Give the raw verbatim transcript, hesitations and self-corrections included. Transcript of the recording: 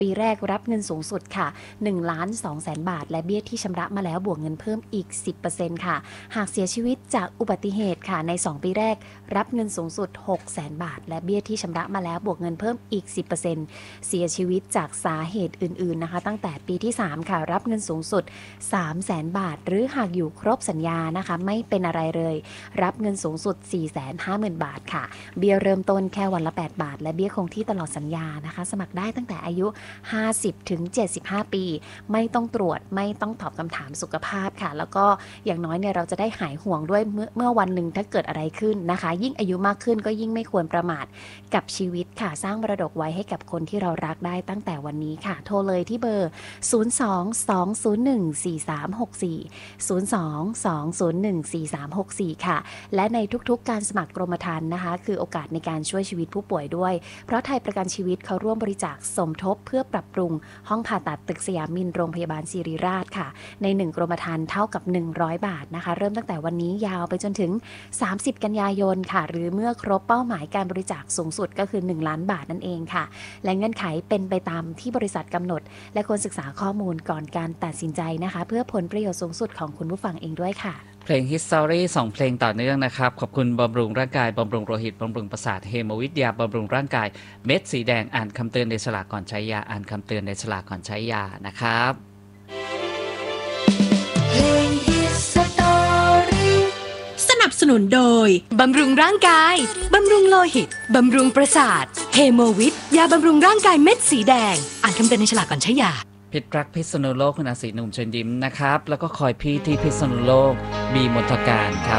ปีแรกรับเงินสูงสุดค่ะ หนึ่งล้านสองแสน บาทและเบี้ยที่ชำระมาแล้วบวกเงินเพิ่มอีก สิบเปอร์เซ็นต์ ค่ะหากเสียชีวิตจากอุบัติเหตุค่ะในสองปีแรกรับเงินสูงสุด หกแสน บาทและเบี้ยที่ชำระมาแล้วบวกเงินเพิ่มอีก สิบเปอร์เซ็นต์ เสียชีวิตจากสาเหตุอื่นๆนะคะตั้งแต่ปีที่สามค่ะรับเงินสูงสุด สามแสน บาทหรือหากอยู่ครบสัญญานะคะไม่เป็นอะไรเลยรับเงินสูงสุด สี่แสนห้าหมื่น บาทค่ะเบี้ยเริ่มต้นแค่วันละแปดบาทและเบี้ยคงที่ตลอดสัญญานะคะสมัครได้ตั้งแต่อายุห้าสิบถึงเจ็ดสิบห้าปีไม่ต้องตรวจไม่ต้องตอบคำถามสุขภาพค่ะแล้วก็อย่างน้อยเนี่ยเราจะได้หายห่วงด้วยเมื่อเมื่อวันหนึ่งถ้าเกิดอะไรขึ้นนะคะยิ่งอายุมากขึ้นก็ยิ่งไม่ควรประมาทกับชีวิตค่ะสร้างมรดกไว้ให้กับคนที่เรารักได้ตั้งแต่วันนี้ค่ะโทรเลยที่เบอร์ ศูนย์ สอง สอง ศูนย์ หนึ่ง สี่ สาม หก สี่ ศูนย์ สอง สอง ศูนย์ หนึ่ง สี่ สาม หก สี่ ค่ะและในทุกๆการสมัครกรมธรรม์นะคะคือโอกาสในการช่วยชีวิตผู้ป่วยด้วยเพราะไทยประกันชีวิตเขาร่วมบริจาคสมทบเพื่อปรับปรุงห้องผ่าตัดตึกสยามมินโรงพยาบาลศิริราชค่ะในหนึ่งกรมธรรม์เท่ากับหนึ่งร้อยบาทนะคะเริ่มตั้งแต่วันนี้ยาวไปจนถึงสามสิบกันยายนค่ะหรือเมื่อครบเป้าหมายการบริจาคสูงสุดก็คือหนึ่งล้านบาทนั่นเองค่ะและเงื่อนไขเป็นไปตามที่บริษัทกำหนดและควรศึกษาข้อมูลก่อนการตัดสินใจนะคะเพื่อผลประโยชน์สูงสุดของคุณผู้ฟังเองด้วยค่ะเพลง History สองเพลงต่อเนื่องนะครับขอบคุณบำรุงร่างกายบำรุงโลหิตบำรุงประสาทเฮโมวิทยาบำรุงร่างกายเม็ดสีแดงอ่านคำเตือนในฉลากก่อนใช้ยาอ่านคำเตือนในฉลากก่อนใช้ยานะครับเพลง History สนับสนุนโดยบำรุงร่างกายบำรุงโลหิตบำรุงประสาทเฮโมวิทยาบำรุงร่างกายเม็ดสีแดงอ่านคำเตือนในฉลากก่อนใช้ยาพิตรักพิษณุโลกคุณอาศีหนุ่มเชิญยิ้มนะครับแล้วก็คอยพี่ที่พิษณุโลกมีมนทการครับ